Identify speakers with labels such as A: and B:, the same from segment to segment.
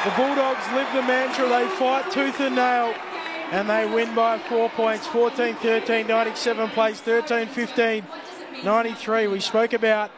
A: The Bulldogs live the mantra. They fight tooth and nail, and they win by 4 points. 14-13, 97 plays, 13-15, 93. We spoke about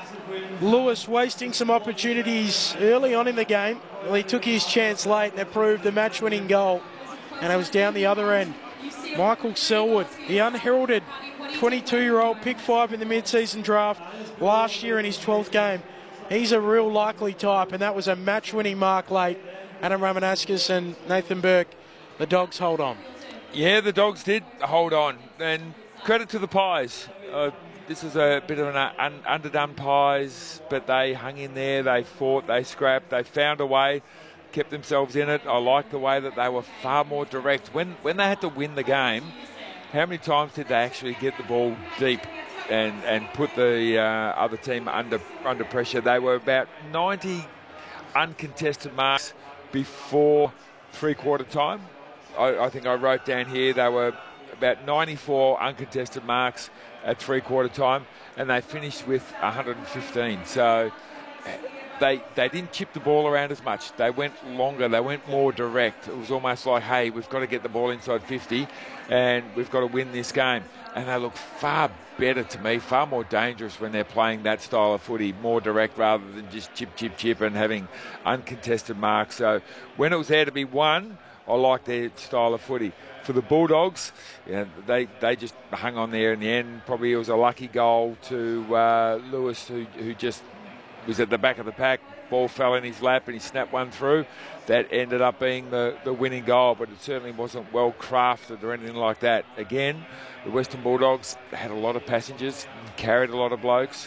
A: Lewis wasting some opportunities early on in the game. Well, he took his chance late and it proved the match-winning goal. And it was down the other end. Michael Selwood, the unheralded 22-year-old, picked 5 in the mid-season draft last year in his 12th game. He's a real likely type, and that was a match-winning mark late. Adam Ramanauskas and Nathan Burke, the Dogs hold on.
B: Yeah, the Dogs did hold on, and credit to the Pies. This is a bit of an underdone Pies, but they hung in there, they fought, they scrapped, they found a way, kept themselves in it. I like the way that they were far more direct. When they had to win the game, how many times did they actually get the ball deep and put the other team under pressure? They were about 90 uncontested marks before three-quarter time. I think I wrote down here they were about 94 uncontested marks at three-quarter time, and they finished with 115. So they didn't chip the ball around as much. They went longer. They went more direct. It was almost like, hey, we've got to get the ball inside 50, and we've got to win this game. And they look far better to me, far more dangerous when they're playing that style of footy, more direct rather than just chip and having uncontested marks. So when it was there to be won, I like their style of footy. For the Bulldogs, they just hung on there in the end. Probably it was a lucky goal to Lewis, who just was at the back of the pack. Ball fell in his lap and he snapped one through. That ended up being the winning goal, but it certainly wasn't well crafted or anything like that. Again, the Western Bulldogs had a lot of passengers, carried a lot of blokes.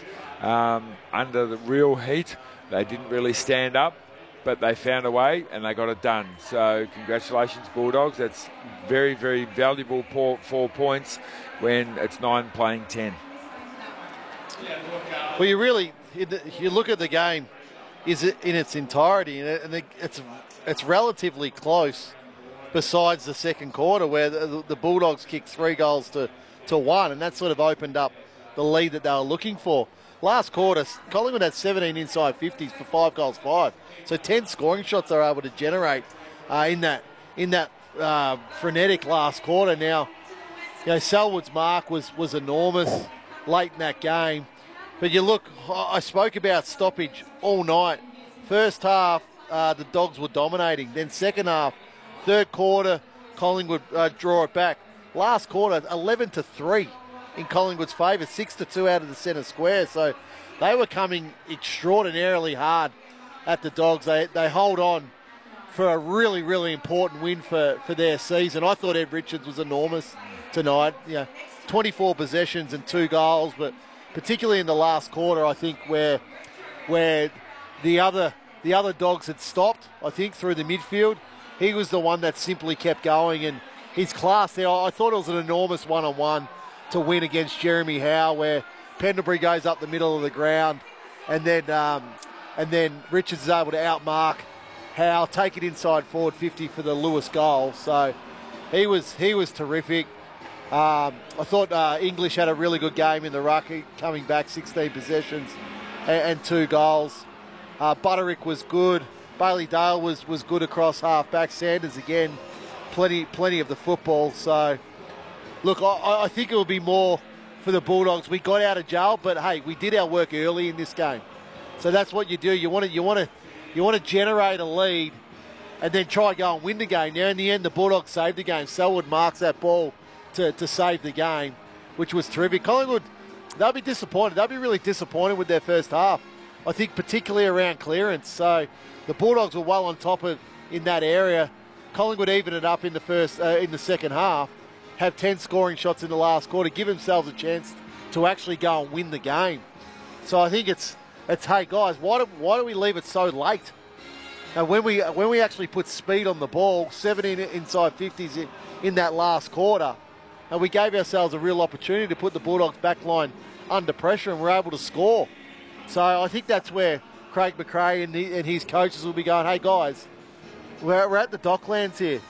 B: Under the real heat, they didn't really stand up, but they found a way and they got it done. So congratulations, Bulldogs. That's very, very valuable 4 points when it's 9 playing 10.
C: Well, you look at the game in its entirety, and it's relatively close besides the second quarter where the Bulldogs kicked 3 goals to 1, and that sort of opened up the lead that they were looking for. Last quarter, Collingwood had 17 inside 50s for 5 goals 5. So 10 scoring shots they were able to generate in that frenetic last quarter. Now, Selwood's mark was enormous late in that game. But you look, I spoke about stoppage all night. First half, the Dogs were dominating. Then second half, third quarter, Collingwood draw it back. Last quarter, 11-3 in Collingwood's favour, 6-2 out of the centre square. So they were coming extraordinarily hard at the Dogs. They hold on for a really, really important win for their season. I thought Ed Richards was enormous tonight. 24 possessions and 2 goals, but particularly in the last quarter, I think where the other Dogs had stopped, I think, through the midfield. He was the one that simply kept going, and his class there, I thought it was an enormous one-on-one to win against Jeremy Howe, where Pendlebury goes up the middle of the ground, and then Richards is able to outmark Howe, take it inside forward 50 for the Lewis goal. So he was terrific. I thought English had a really good game in the ruck, coming back 16 possessions and 2 goals. Butterick was good. Bailey Dale was good across half-back. Sanders, again, plenty of the football. So, look, I think it will be more for the Bulldogs. We got out of jail, but, hey, we did our work early in this game. So that's what you do. You want to generate a lead and then try and go and win the game. Now, in the end, the Bulldogs saved the game. Selwood marks that ball to save the game, which was terrific. Collingwood, they'll be disappointed. They'll be really disappointed with their first half, I think, particularly around clearance. So the Bulldogs were well on top of in that area. Collingwood evened it up in the second half, have 10 scoring shots in the last quarter, give themselves a chance to actually go and win the game. So I think it's hey guys, why do we leave it so late? And when we actually put speed on the ball, 17 inside 50s in that last quarter, and we gave ourselves a real opportunity to put the Bulldogs back line under pressure, and we're able to score. So I think that's where Craig McRae and his coaches will be going, hey guys, we're at the Docklands here.